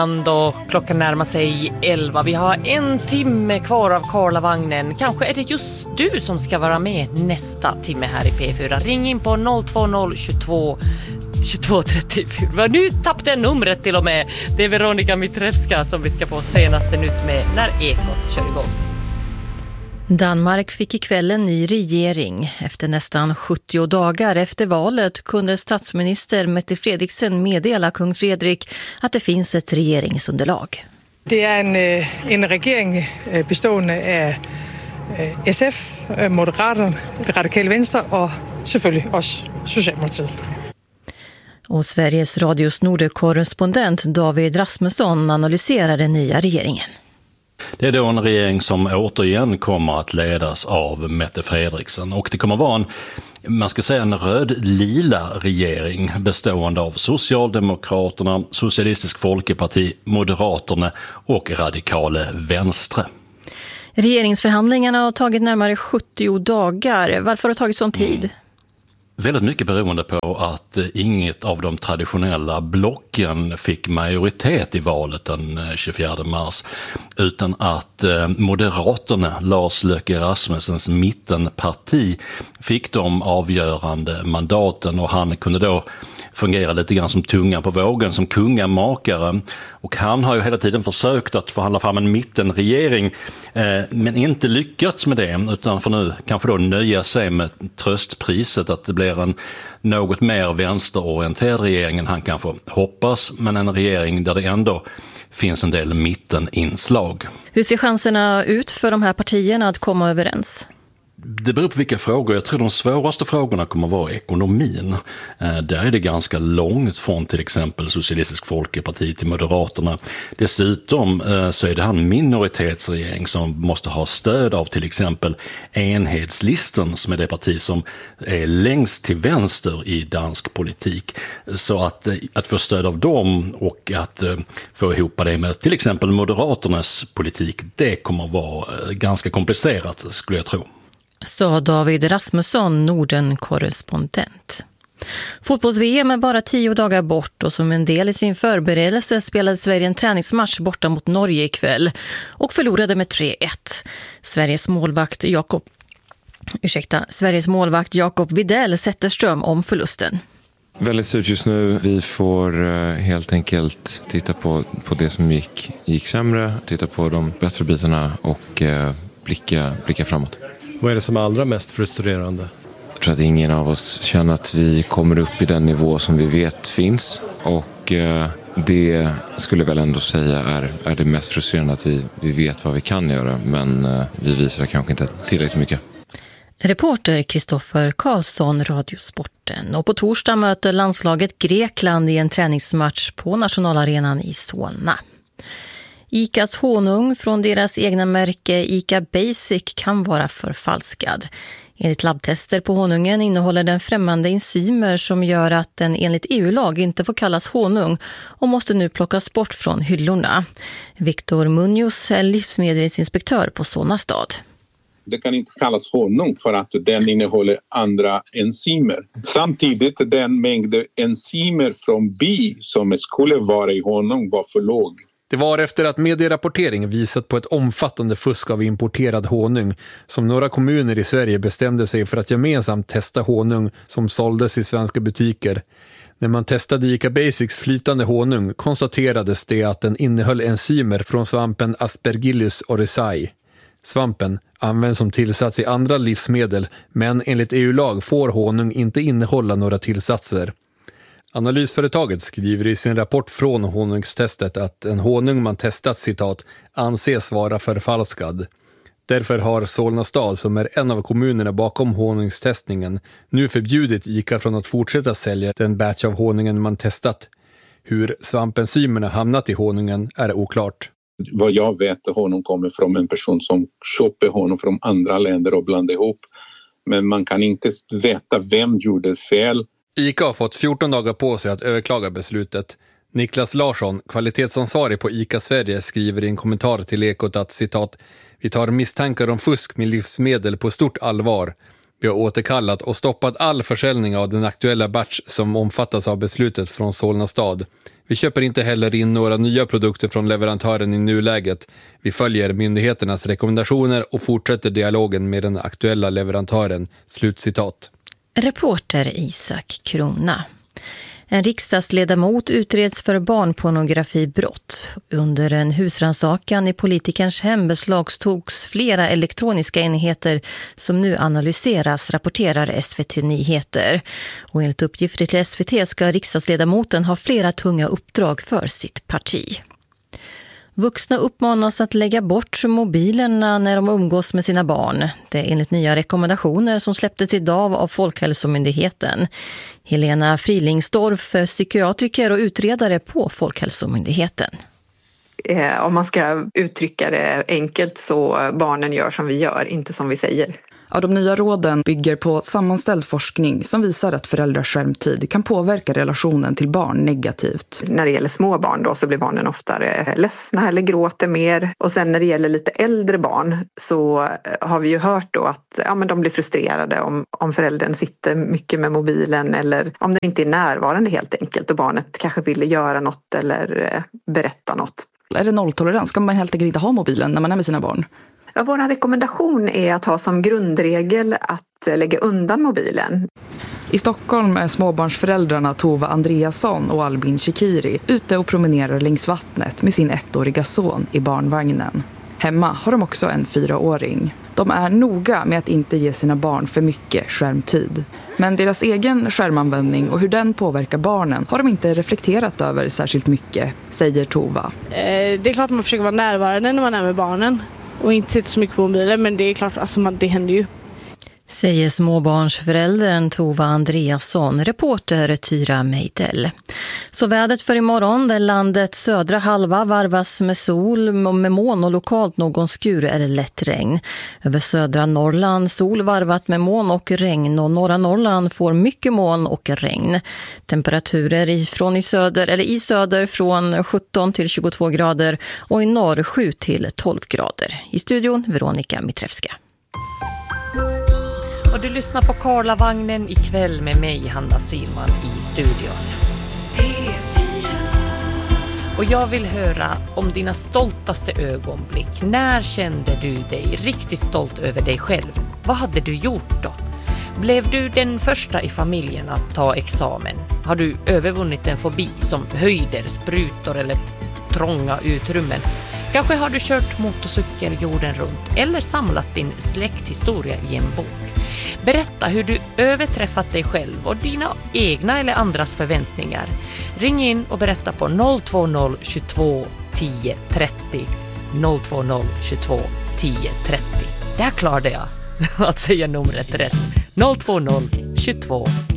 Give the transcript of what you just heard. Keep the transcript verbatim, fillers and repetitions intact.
Och klockan närmar sig elva. Vi har en timme kvar av Karlavagnen. Kanske är det just du som ska vara med nästa timme här i P fyra. Ring in på noll två noll tjugotvå tjugotvå trettiofyra. Nu tappade jag numret till och med. Det är Veronica Mitrevska som vi ska få senaste nytt med när Ekot kör igång. Danmark fick ikväll en ny regering. Efter nästan sjuttio dagar efter valet kunde statsminister Mette Frederiksen meddela kung Fredrik att det finns ett regeringsunderlag. Det är en, en regering bestående av S F, Moderaterna, det radikala vänster och självklart oss Socialdemokratiet. Och Sveriges Radios Nordekorrespondent David Rasmusson analyserar den nya regeringen. Det är då en regering som återigen kommer att ledas av Mette Frederiksen, och det kommer vara en, man ska säga en röd-lila regering bestående av Socialdemokraterna, Socialistisk Folkeparti, Moderaterna och Radikale Venstre. Regeringsförhandlingarna har tagit närmare sjuttio dagar. Varför har det tagit sån tid? Mm. Väldigt mycket beroende på att inget av de traditionella blocken fick majoritet i valet den tjugofjärde mars, utan att Moderaterna, Lars Løkke Rasmussens mittenparti, fick de avgörande mandaten, och han kunde då fungera lite grann som tunga på vågen, som kungamakare, och han har ju hela tiden försökt att förhandla fram en mittenregering eh, men inte lyckats med det, utan för nu kanske då nöja sig med tröstpriset att det blir en något mer vänsterorienterad regering än han kanske hoppas, men en regering där det ändå finns en del mitteninslag. Hur ser chanserna ut för de här partierna att komma överens? Det beror på vilka frågor. Jag tror de svåraste frågorna kommer att vara ekonomin. Eh, där är det ganska långt från till exempel Socialistisk Folkeparti till Moderaterna. Dessutom eh, så är det en minoritetsregering som måste ha stöd av till exempel Enhedslisten, som är det parti som är längst till vänster i dansk politik. Så att, eh, att få stöd av dem och att eh, få ihop det med till exempel Moderaternas politik, det kommer att vara eh, ganska komplicerat, skulle jag tro. Sa David Rasmusson, Norden-korrespondent. Fotbolls-V M är bara tio dagar bort, och som en del i sin förberedelse spelade Sverige en träningsmatch borta mot Norge ikväll och förlorade med tre ett. Sveriges målvakt Jakob, ursäkta, Sveriges målvakt Jakob Widell Zetterström om förlusten. Väldigt surt just nu. Vi får helt enkelt titta på, på det som gick, gick sämre, titta på de bättre bitarna och eh, blicka, blicka framåt. Vad är det som är allra mest frustrerande? Jag tror att ingen av oss känner att vi kommer upp i den nivå som vi vet finns. Och eh, det skulle väl ändå säga är, är det mest frustrerande, att vi, vi vet vad vi kan göra, men eh, vi visar kanske inte tillräckligt mycket. Reporter Kristoffer Karlsson, Radiosporten. Och på torsdag möter landslaget Grekland i en träningsmatch på nationalarenan i Solna. Icas honung från deras egna märke Ica Basic kan vara förfalskad. Enligt labbtester på honungen innehåller den främmande enzymer som gör att den enligt E U-lag inte får kallas honung och måste nu plockas bort från hyllorna. Viktor Munoz är livsmedelsinspektör på Solna stad. Det kan inte kallas honung för att den innehåller andra enzymer. Samtidigt den mängd enzymer från bi som skulle vara i honung var för låg. Det var efter att medierapportering visat på ett omfattande fusk av importerad honung som några kommuner i Sverige bestämde sig för att gemensamt testa honung som såldes i svenska butiker. När man testade Ica Basics flytande honung konstaterades det att den innehöll enzymer från svampen Aspergillus oryzae. Svampen används som tillsats i andra livsmedel, men enligt E U-lag får honung inte innehålla några tillsatser. Analysföretaget skriver i sin rapport från honungstestet att en honung man testat, citat, anses vara förfalskad. Därför har Solna stad, som är en av kommunerna bakom honungstestningen, nu förbjudit Ica från att fortsätta sälja den batch av honungen man testat. Hur svampenzymerna hamnat i honungen är oklart. Vad jag vet, honung kommer från en person som köper honung från andra länder och blandar ihop. Men man kan inte veta vem gjorde fel. Ica har fått fjorton dagar på sig att överklaga beslutet. Niklas Larsson, kvalitetsansvarig på Ica Sverige, skriver i en kommentar till Ekot att, citat, vi tar misstankar om fusk med livsmedel på stort allvar. Vi har återkallat och stoppat all försäljning av den aktuella batch som omfattas av beslutet från Solna stad. Vi köper inte heller in några nya produkter från leverantören i nuläget. Vi följer myndigheternas rekommendationer och fortsätter dialogen med den aktuella leverantören. Slutcitat. Reporter Isak Krona. En riksdagsledamot utreds för barnpornografibrott. Under en husrannsakan i politikerns hem beslagtogs flera elektroniska enheter som nu analyseras, rapporterar S V T Nyheter. Och enligt uppgifter till S V T ska riksdagsledamoten ha flera tunga uppdrag för sitt parti. Vuxna uppmanas att lägga bort mobilerna när de umgås med sina barn. Det är enligt nya rekommendationer som släpptes idag av Folkhälsomyndigheten. Helena Frilingsdorf, psykiatriker och utredare på Folkhälsomyndigheten. Eh, om man ska uttrycka det enkelt så barnen gör som vi gör, inte som vi säger. Ja, de nya råden bygger på sammanställd forskning som visar att föräldrars skärmtid kan påverka relationen till barn negativt. När det gäller små barn då så blir barnen oftare ledsna eller gråter mer. Och sen när det gäller lite äldre barn så har vi ju hört då att ja, men de blir frustrerade om, om föräldern sitter mycket med mobilen eller om den inte är närvarande helt enkelt och barnet kanske vill göra något eller berätta något. Är det nolltolerans? Ska man helt enkelt inte ha mobilen när man är med sina barn? Ja, vår rekommendation är att ha som grundregel att lägga undan mobilen. I Stockholm är småbarnsföräldrarna Tova Andreasson och Albin Shikiri ute och promenerar längs vattnet med sin ettåriga son i barnvagnen. Hemma har de också en fyraåring. De är noga med att inte ge sina barn för mycket skärmtid. Men deras egen skärmanvändning och hur den påverkar barnen har de inte reflekterat över särskilt mycket, säger Tova. Eh, det är klart man försöker vara närvarande när man är med barnen. Och inte sitta så mycket på mobilen, men det är klart, alltså, det händer ju. Säger småbarnsföräldern Tova Andreasson, reporter Tyra Meidel. Så vädret för imorgon, där landets södra halva varvas med sol, med moln och lokalt någon skur eller lätt regn. Över södra Norrland sol varvat med moln och regn, och norra Norrland får mycket moln och regn. Temperaturer ifrån i söder eller i söder från sjutton till tjugotvå grader och i norr sju till tolv grader. I studion Veronica Mitrevska. Och du lyssnar på Karlavagnen ikväll med mig, Hanna Silman, i studion. Och jag vill höra om dina stoltaste ögonblick. När kände du dig riktigt stolt över dig själv? Vad hade du gjort då? Blev du den första i familjen att ta examen? Har du övervunnit en fobi som höjder, sprutor eller trånga utrymmen? Kanske har du kört motorcykel jorden runt eller samlat din släkthistoria i en bok. Berätta hur du överträffat dig själv och dina egna eller andras förväntningar. Ring in och berätta på noll två noll tjugotvå tio trettio. noll två noll tjugotvå tio trettio. Där klarade jag att säga numret rätt. noll två noll tjugotvå